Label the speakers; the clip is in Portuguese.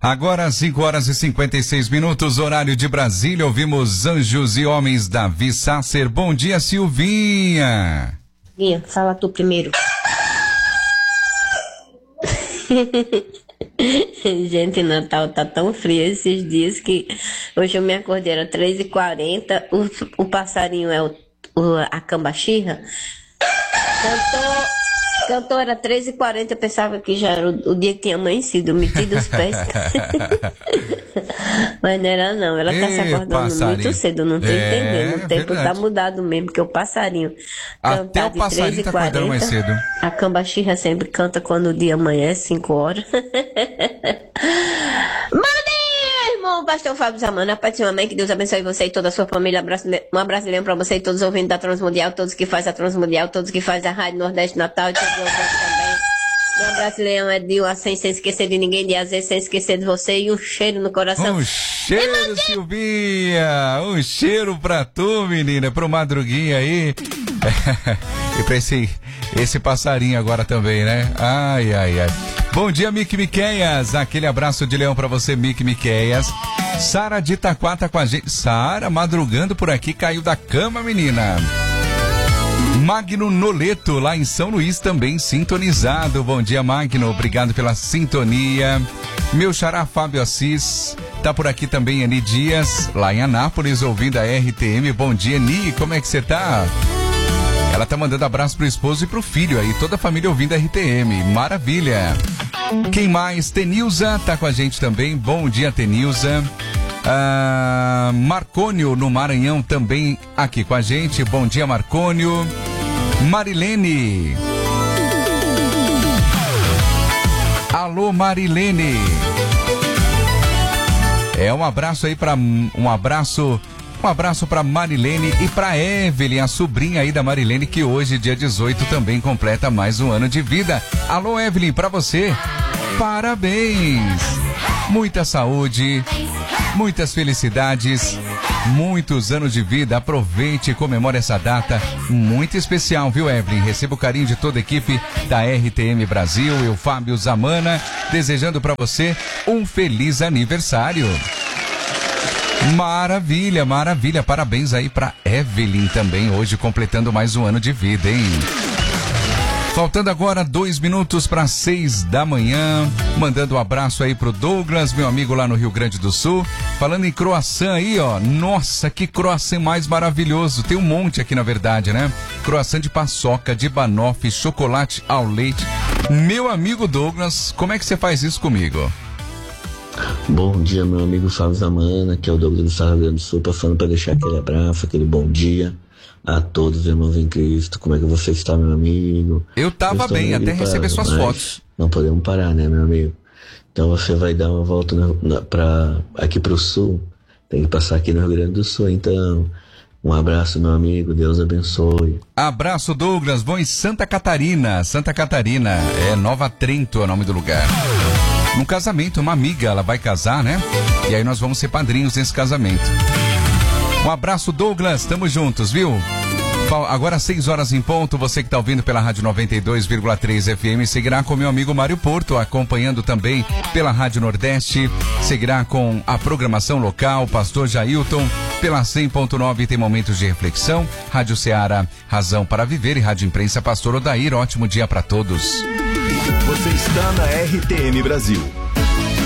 Speaker 1: Agora 5 horas e 56 minutos, horário de Brasília, ouvimos Anjos e Homens, Davi Sasser. Bom dia, Silvinha.
Speaker 2: Silvinha, fala tu primeiro. Gente, Natal tá tão frio esses dias que hoje eu me acordei, era 3h40, o passarinho é a cambaxirra. Cantou, era 3h40, eu pensava que já era o dia que tinha amanhecido, metido os pés. Mas não era não, ela tá se acordando muito cedo, não tô entendendo. O tempo tá mudado mesmo, porque o passarinho
Speaker 1: até o passarinho tá acordando mais cedo.
Speaker 2: A cambaxirra sempre canta quando o dia amanhece, 5 horas. Irmão, pastor Fábio Zamana, Pai do Senhor, amém, que Deus abençoe você e toda a sua família, um abraço pra você e todos os ouvintes da Transmundial, todos que fazem a Transmundial, todos que fazem a Rádio Nordeste Natal e todos os ouvintes também. Meu abraço, Leão, é de assim, sem esquecer de ninguém, de azer, sem esquecer de você e um cheiro no coração.
Speaker 1: Um cheiro, Silvinha, um cheiro pra tu, menina, pro Madruguinha aí. E pra esse passarinho agora também, né? Ai, ai, ai. Bom dia, Mique Miqueias. Aquele abraço de leão pra você, Mique Miqueias. Sara de Itaquá tá com a gente. Sara, madrugando por aqui, caiu da cama, menina. Magno Noleto, lá em São Luís, também sintonizado. Bom dia, Magno. Obrigado pela sintonia. Meu xará Fábio Assis tá por aqui também, Ani Dias, lá em Anápolis, ouvindo a RTM. Bom dia, Ni. Como é que você tá? Ela tá mandando abraço pro esposo e pro filho aí, toda a família ouvindo a RTM, maravilha. Quem mais? Tenilza tá com a gente também, bom dia, Tenilza. Marcônio no Maranhão também aqui com a gente, bom dia, Marcônio. Marilene. Alô, Marilene. Um abraço aí pra... Um abraço para Marilene e para Evelyn, a sobrinha aí da Marilene, que hoje, dia 18, também completa mais um ano de vida. Alô, Evelyn, para você, parabéns! Muita saúde, muitas felicidades, muitos anos de vida. Aproveite e comemore essa data muito especial, viu, Evelyn? Receba o carinho de toda a equipe da RTM Brasil, eu, Fábio Zamana, desejando para você um feliz aniversário. Maravilha, maravilha. Parabéns aí pra Evelyn também, hoje completando mais um ano de vida, hein? Faltando agora 2 minutos para 6 da manhã. Mandando um abraço aí pro Douglas, meu amigo lá no Rio Grande do Sul. Falando em croissant aí, ó. Nossa, que croissant mais maravilhoso. Tem um monte aqui, na verdade, né? Croissant de paçoca, de banoffee, chocolate ao leite. Meu amigo Douglas, como é que você faz isso comigo?
Speaker 3: Bom dia, meu amigo Fábio Zamana, que é o Douglas do Rio Grande do Sul, passando para deixar aquele abraço, aquele bom dia a todos os irmãos em Cristo. Como é que você está, meu amigo?
Speaker 1: Eu tava bem, até receber suas fotos.
Speaker 3: Não podemos parar, né, meu amigo? Então você vai dar uma volta aqui pro Sul, tem que passar aqui no Rio Grande do Sul, então... Um abraço, meu amigo, Deus abençoe.
Speaker 1: Abraço, Douglas, vou em Santa Catarina, Nova Trento é o nome do lugar. Num casamento, uma amiga, ela vai casar, né? E aí nós vamos ser padrinhos nesse casamento. Um abraço, Douglas, tamo juntos, viu? Agora 6 horas em ponto, você que tá ouvindo pela Rádio 92,3 FM, seguirá com meu amigo Mário Porto, acompanhando também pela Rádio Nordeste, seguirá com a programação local, Pastor Jailton, pela 100.9 tem momentos de reflexão, Rádio Ceará, Razão para Viver e Rádio Imprensa Pastor Odair, ótimo dia para todos.
Speaker 4: Você está na RTM Brasil.